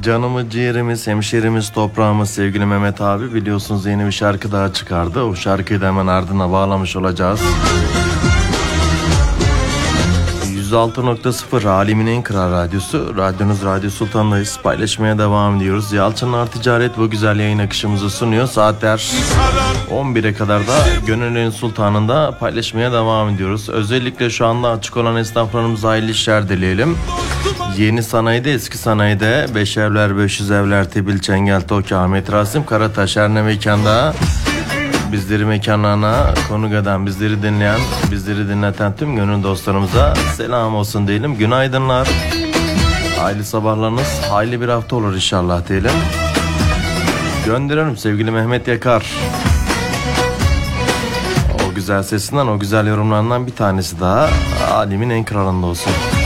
Canımız, ciğerimiz, hemşerimiz, toprağımız sevgili Mehmet abi biliyorsunuz yeni bir şarkı daha çıkardı. O şarkıyı da hemen ardına bağlamış olacağız. 106.0 Alemin en kral radyosu. Radyonuz Radyo Sultan'dayız. Paylaşmaya devam ediyoruz. Yalçınlar Ticaret bu güzel yayın akışımızı sunuyor. Saatler 11'e kadar da Gönüllerin Sultanı'nda paylaşmaya devam ediyoruz. Özellikle şu anda açık olan esnaflarımıza hayırlı işler dileyelim. Yeni sanayide, eski sanayide, 5 evler, 500 evler, Tebil, Çengel, Toki, Ahmet Rasim, Karataş, her ne mekanda bizleri mekanlarına konuk eden, bizleri dinleyen, bizleri dinleten tüm gönül dostlarımıza selam olsun diyelim. Günaydınlar. Hayırlı sabahlarınız, hayırlı bir hafta olur inşallah diyelim. Gönderiyorum sevgili Mehmet Yakar. O güzel sesinden, o güzel yorumlarından bir tanesi daha Alemin en kralında olsun.